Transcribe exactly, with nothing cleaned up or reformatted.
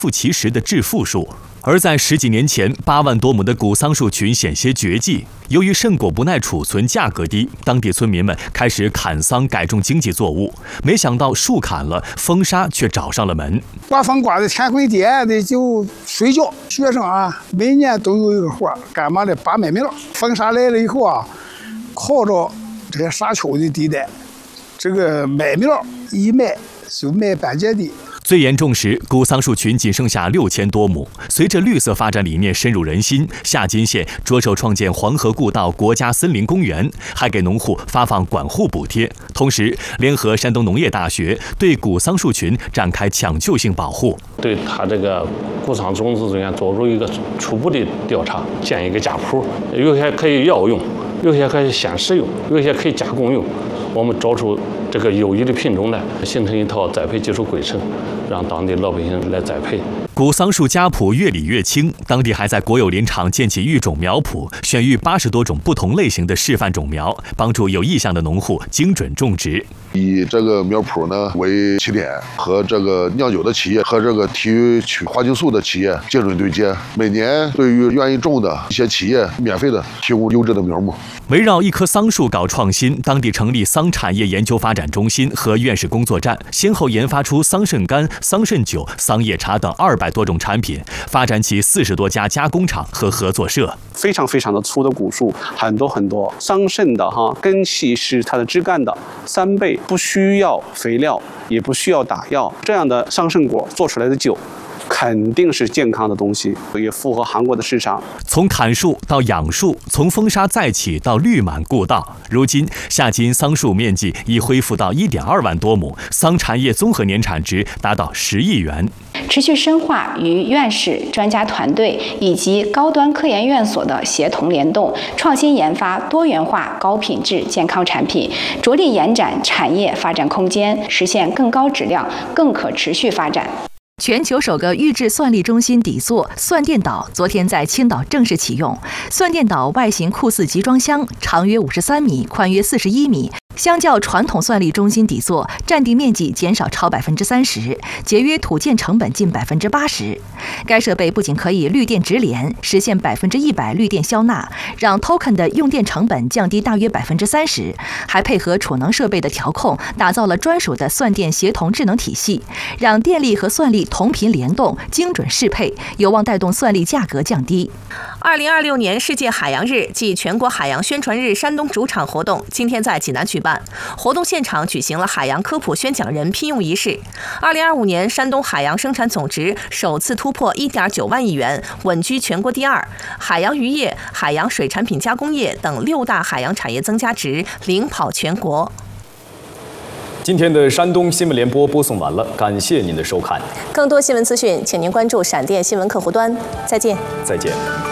副其实的致富术。而在十几年前，八万多亩的古桑树群险些绝迹。由于圣果不耐储存，价格低，当地村民们开始砍桑改种经济作物。没想到树砍了，风沙却找上了门。 刮风刮的天昏地暗的就睡觉。学生啊，每年都有一个活，干嘛的？拔麦苗。风沙来了以后啊，靠着这些沙丘的地带，这个麦苗一埋就埋半截地。 最严重时，古桑树群仅剩下六千多亩。随着绿色发展理念深入人心，夏津县着手创建黄河故道国家森林公园，还给农户发放管护补贴，同时联合山东农业大学对古桑树群展开抢救性保护， 对它这个古桑种子中间做入一个初步的调查，建一个家谱，有些可以药用，有些可以鲜食用，有些可以加工用。我们找出这个优异的品种来，形成一套栽培技术规程，让当地老百姓来栽培。 古桑树家谱越理越清，当地还在国有林场建起育种苗圃，选育八十多种不同类型的示范种苗，帮助有意向的农户精准种植。 以这个苗圃呢为起点，和这个酿酒的企业和这个提取花青素的企业精准对接。每年对于愿意种的一些企业，免费的提供优质的苗木。 围绕一棵桑树搞创新，当地成立桑产业研究发展中心和院士工作站，先后研发出桑葚干、桑葚酒、桑叶茶等二百多种产品，发展起四十多家加工厂和合作社。 非常非常的粗的古树，很多很多桑葚的哈根系是它的枝干的三倍，不需要肥料，也不需要打药，这样的桑葚果做出来的酒肯定是健康的东西，也符合韩国的市场。 从砍树到养树，从风沙再起到绿满故道，如今夏津桑树面积已恢复到 一点二万多亩，桑产业综合年产值达到十亿元。 持续深化与院士、专家团队以及高端科研院所的协同联动，创新研发多元化、高品质健康产品，着力延展产业发展空间，实现更高质量、更可持续发展。 全球首个预制算力中心底座算电岛昨天在青岛正式启用。算电岛外形酷似集装箱，长约五十三米，宽约四十一米。相较传统算力中心底座，占地面积减少超百分之三十，节约土建成本近百分之八十。该设备不仅可以绿电直连，实现百分之一百绿电消纳，让 token 的用电成本降低大约百分之三十，还配合储能设备的调控，打造了专属的算电协同智能体系，让电力和算力同频联动，精准适配，有望带动算力价格降低。 二零二六年世界海洋日暨全国海洋宣传日山东主场活动今天在济南举办，活动现场举行了海洋科普宣讲人聘用仪式。二零二五年，山东海洋生产总值首次突破 一点九万亿元，稳居全国第二。海洋渔业、海洋水产品加工业等六大海洋产业增加值领跑全国。 今天的山东新闻联播播送完了，感谢您的收看。 更多新闻资讯，请您关注闪电新闻客户端。再见。 再见。